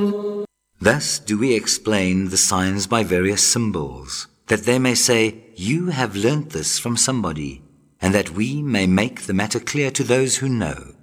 Thus do we explain the signs by various symbols, that they may say, "You have learnt this from somebody," and that we may make the matter clear to those who know.